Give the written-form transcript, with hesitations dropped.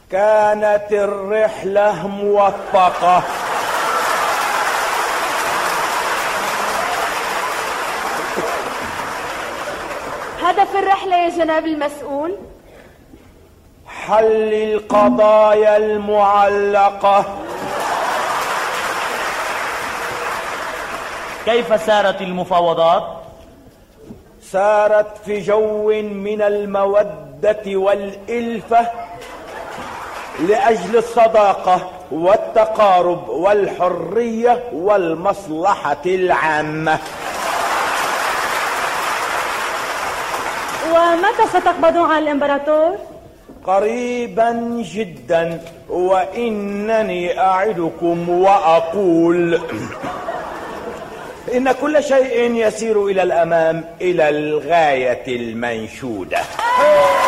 كانت الرحلة موفقة. هدف الرحلة يا جناب المسؤول؟ حل القضايا المعلقة. كيف سارت المفاوضات؟ سارت في جو من المودة والإلفة لأجل الصداقة والتقارب والحرية والمصلحة العامة. ومتى ستقبضون على الإمبراطور؟ قريبا جدا، وإنني أعدكم وأقول إن كل شيء يسير إلى الأمام إلى الغاية المنشودة.